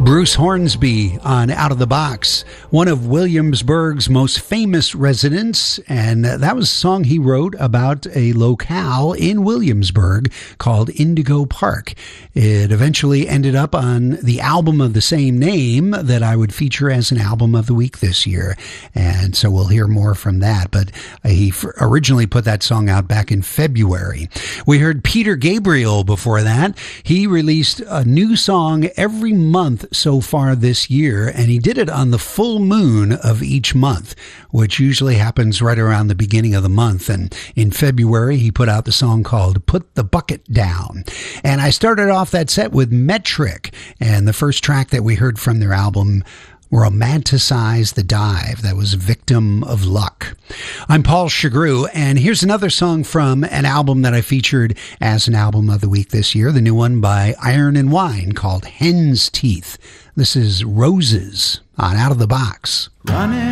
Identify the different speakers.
Speaker 1: Bruce Hornsby on Out of the Box, one of Williamsburg's most famous residents, and that was a song he wrote about a locale in Williamsburg called Indigo Park. It eventually ended up on the album of the same name that I would feature as an album of the week this year, and so we'll hear more from that, but he originally put that song out back in February. We heard Peter Gabriel before that. He released a new song every month so far this year, and he did it on the full moon of each month, which usually happens right around the beginning of the month. And in February, he put out the song called Put the Bucket Down. And I started off that set with Metric, and the first track that we heard from their album, Romanticize the Dive. That was Victim of Luck. I'm Paul Chagru, and here's another song from an album that I featured as an album of the week this year, the new one by Iron and Wine called Hen's Teeth. This is Roses on Out of the Box.
Speaker 2: Running